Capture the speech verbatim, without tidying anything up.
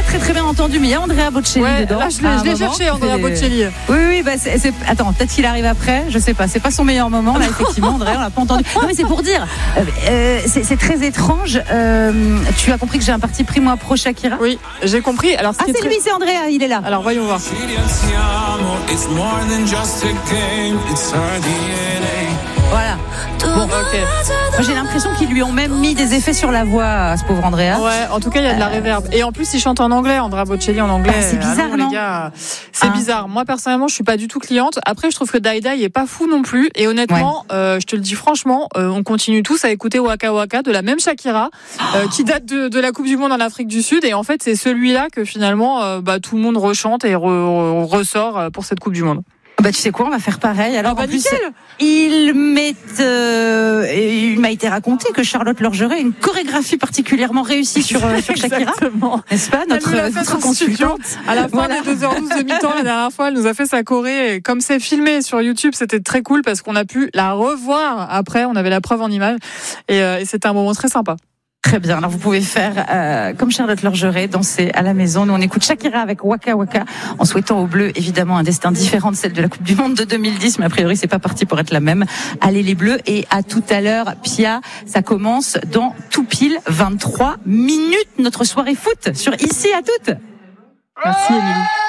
très très bien entendu, mais il y a Andrea Bocelli ouais, dedans. Là, je l'ai, je l'ai cherché, Andrea Bocelli. Oui, oui, bah c'est, c'est... attends, peut-être qu'il arrive après, je sais pas, c'est pas son meilleur moment, là, effectivement, Andrea, on l'a pas entendu. Non, mais c'est pour dire, euh, c'est, c'est très étrange. Euh, tu as compris que j'ai un parti pris, moi, pro Shakira? Oui, j'ai compris. Alors, ah, c'est très... lui, c'est Andrea, il est là. Alors, voyons voir. Voilà. Bon, ok. Moi, j'ai l'impression qu'ils lui ont même mis des effets sur la voix à ce pauvre Andrea. Ouais, en tout cas, il y a de la euh... réverb. Et en plus, il chante en anglais, Andrea Bocelli en anglais. Ah, c'est bizarre, alors, non les gars, c'est ah. bizarre. Moi, personnellement, je suis pas du tout cliente. Après, je trouve que Dai Dai est pas fou non plus. Et honnêtement, ouais. euh, je te le dis franchement, euh, on continue tous à écouter Waka Waka de la même Shakira, euh, qui date de, de la Coupe du Monde en Afrique du Sud. Et en fait, c'est celui-là que finalement, euh, bah, tout le monde rechante et re, re, ressort pour cette Coupe du Monde. Bah tu sais quoi, on va faire pareil. Alors bah, en plus, nickel. il m'est, euh, il m'a été raconté que Charlotte Lorgeret a une chorégraphie particulièrement réussie sur euh, sur Shakira, n'est-ce pas, notre, notre consultante. À la fin voilà. des deux heures douze de mi-temps, la dernière fois, elle nous a fait sa choré. Et comme c'est filmé sur YouTube, c'était très cool parce qu'on a pu la revoir après. On avait la preuve en image et, euh, et c'était un moment très sympa. Très bien. Alors vous pouvez faire euh, comme Charlotte Lorgeret, danser à la maison. Nous on écoute Shakira avec Waka Waka, en souhaitant aux Bleus évidemment un destin différent de celle de la Coupe du Monde de deux mille dix, mais a priori c'est pas parti pour être la même. Allez les Bleus, et à tout à l'heure, Pia. Ça commence dans tout pile vingt-trois minutes notre soirée foot sur Ici à toutes. Merci Émilie.